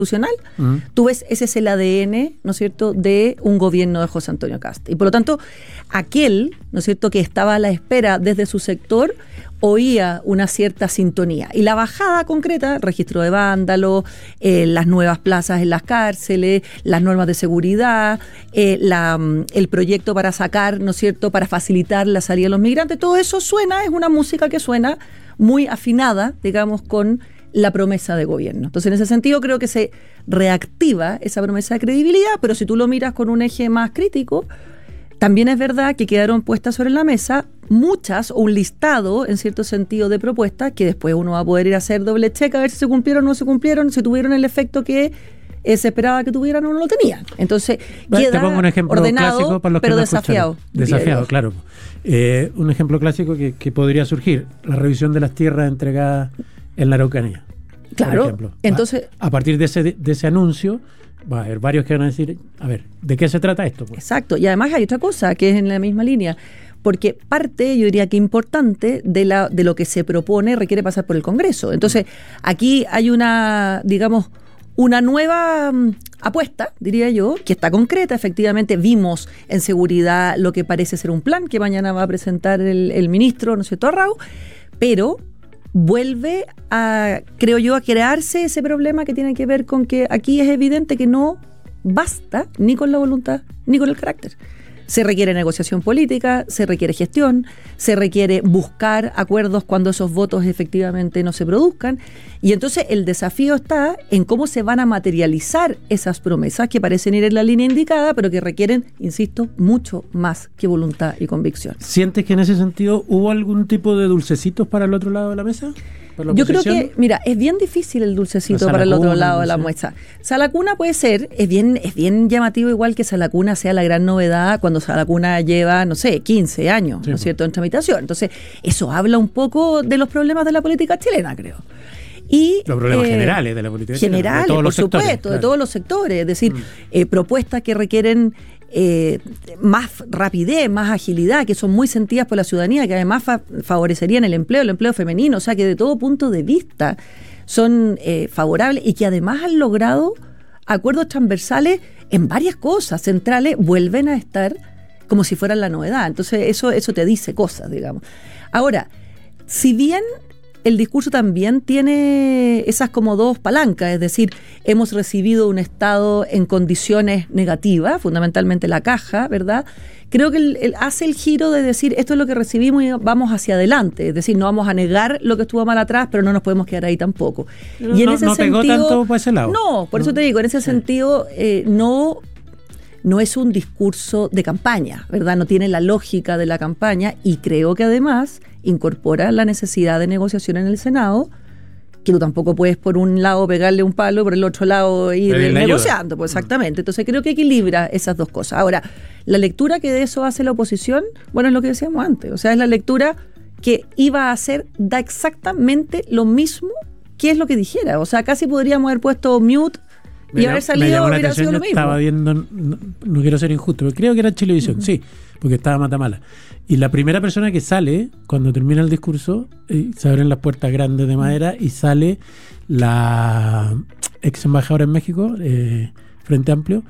tú ves, ese es el ADN, ¿no es cierto?, de un gobierno de José Antonio Kast. Y por lo tanto, aquel, ¿no es cierto?, que estaba a la espera desde su sector, oía una cierta sintonía. Y la bajada concreta, registro de vándalos, las nuevas plazas en las cárceles, las normas de seguridad, el proyecto para sacar, ¿no es cierto?, para facilitar la salida de los migrantes, todo eso suena, es una música que suena muy afinada, digamos, con la promesa de gobierno. Entonces, en ese sentido, creo que se reactiva esa promesa de credibilidad, pero si tú lo miras con un eje más crítico, también es verdad que quedaron puestas sobre la mesa muchas, o un listado, en cierto sentido, de propuestas que después uno va a poder ir a hacer doble check a ver si se cumplieron o no se cumplieron, si tuvieron el efecto que se esperaba que tuvieran o no lo tenían. Entonces, queda te pongo un ejemplo ordenado, clásico para los pero que desafiado. Desafiado, claro. Un ejemplo clásico que podría surgir, la revisión de las tierras entregadas en la Araucanía. Claro, por ejemplo. entonces... A partir de ese anuncio, va a haber varios que van a decir, a ver, ¿de qué se trata esto? Pues? Exacto, y además hay otra cosa que es en la misma línea, porque parte, yo diría que importante, de lo que se propone requiere pasar por el Congreso. Entonces, aquí hay una, digamos, una nueva apuesta, diría yo, que está concreta. Efectivamente, vimos en seguridad lo que parece ser un plan que mañana va a presentar el ministro, ¿no es cierto?, Arrau, pero vuelve a, creo yo, a crearse ese problema que tiene que ver con que aquí es evidente que no basta ni con la voluntad ni con el carácter. Se requiere negociación política, se requiere gestión, se requiere buscar acuerdos cuando esos votos efectivamente no se produzcan. Y entonces el desafío está en cómo se van a materializar esas promesas que parecen ir en la línea indicada, pero que requieren, insisto, mucho más que voluntad y convicción. ¿Sientes que en ese sentido hubo algún tipo de dulcecitos para el otro lado de la mesa? Yo creo que, mira, es bien difícil el dulcecito para el otro lado de la mesa. Salacuna puede ser, es bien llamativo, igual que Salacuna sea la gran novedad cuando Salacuna lleva, no sé, 15 años, sí, ¿no es cierto?, en tramitación. Entonces, eso habla un poco de los problemas de la política chilena, creo. Y los problemas generales de la política generales, chilena, por supuesto, claro, de todos los sectores, es decir, propuestas que requieren más rapidez, más agilidad, que son muy sentidas por la ciudadanía, que además favorecerían el empleo femenino, o sea que de todo punto de vista son favorables y que además han logrado acuerdos transversales en varias cosas centrales, vuelven a estar como si fueran la novedad. Entonces eso te dice cosas, digamos. Ahora, si bien el discurso también tiene esas como dos palancas, es decir, hemos recibido un Estado en condiciones negativas, fundamentalmente la caja, ¿verdad? Creo que él hace el giro de decir, esto es lo que recibimos y vamos hacia adelante, es decir, no vamos a negar lo que estuvo mal atrás, pero no nos podemos quedar ahí tampoco. Pero y en no, ese no sentido, pegó tanto por ese lado. No, por eso te digo, en ese sentido no es un discurso de campaña, ¿verdad? No tiene la lógica de la campaña y creo que además incorpora la necesidad de negociación en el Senado, que tú tampoco puedes por un lado pegarle un palo y por el otro lado ir negociando, pues exactamente. Entonces creo que equilibra esas dos cosas. Ahora, la lectura que de eso hace la oposición, bueno, es lo que decíamos antes, o sea, es la lectura que iba a hacer, da exactamente lo mismo que es lo que dijera. O sea, casi podríamos haber puesto mute y haber salido, hubiera sido lo mismo. Estaba viendo, no quiero ser injusto, pero creo que era Chilevisión, sí, porque estaba Matamala. Y la primera persona que sale, cuando termina el discurso, se abren las puertas grandes de madera y sale la ex embajadora en México, Frente Amplio,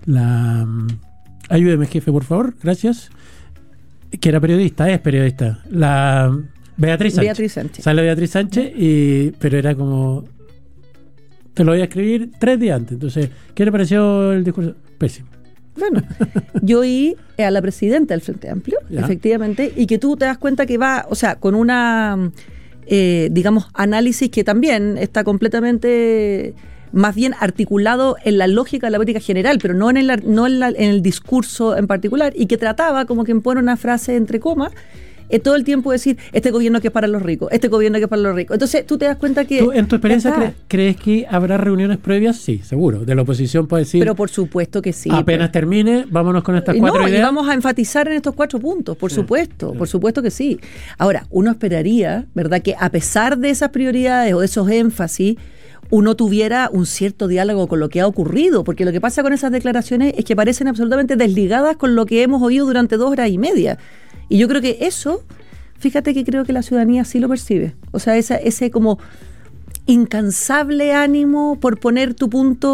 ayúdeme jefe, por favor, gracias, que era periodista, es periodista, la Beatriz Sánchez. Sale Beatriz Sánchez, pero era como... Te lo voy a escribir 3 días antes. Entonces, ¿qué le pareció el discurso? Pésimo. Bueno, yo oí a la presidenta del Frente Amplio, ¿ya? Efectivamente, y que tú te das cuenta que va, o sea, con una, digamos, análisis que también está completamente, más bien articulado en la lógica de la política general, pero no en el discurso en particular, y que trataba como que pone una frase entre comas, todo el tiempo decir, este gobierno que es para los ricos, este gobierno que es para los ricos. Entonces tú te das cuenta que... ¿Tú, en tu experiencia crees que habrá reuniones previas? Sí, seguro. De la oposición puede decir... Pero por supuesto que sí. Apenas termine, vámonos con estas 4 ideas. Y vamos a enfatizar en estos 4 puntos, por supuesto que sí. Ahora, uno esperaría, ¿verdad?, que a pesar de esas prioridades o de esos énfasis, uno tuviera un cierto diálogo con lo que ha ocurrido, porque lo que pasa con esas declaraciones es que parecen absolutamente desligadas con lo que hemos oído durante 2 horas y media. Y yo creo que eso, fíjate que creo que la ciudadanía sí lo percibe. O sea, ese como incansable ánimo por poner tu punto